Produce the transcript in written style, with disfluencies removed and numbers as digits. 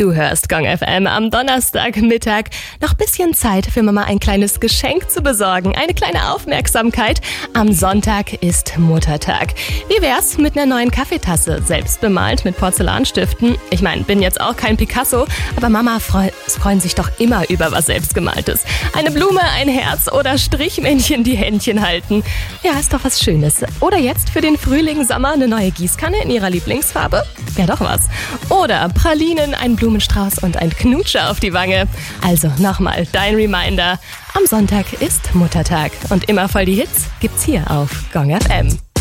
Du hörst Gong FM am Donnerstagmittag. Noch bisschen Zeit für Mama ein kleines Geschenk zu besorgen. Eine kleine Aufmerksamkeit. Am Sonntag ist Muttertag. Wie wär's mit einer neuen Kaffeetasse? Selbst bemalt mit Porzellanstiften. Ich meine, bin jetzt auch kein Picasso, aber Mama freuen sich doch immer über was Selbstgemaltes. Eine Blume, ein Herz oder Strichmännchen, die Händchen halten. Ja, ist doch was Schönes. Oder jetzt für den Frühling, Sommer eine neue Gießkanne in ihrer Lieblingsfarbe? Wäre doch was. Oder Pralinen, ein Blumenstrauß und ein Knutscher auf die Wange. Also nochmal dein Reminder. Am Sonntag ist Muttertag und immer voll die Hits gibt's hier auf Gong FM.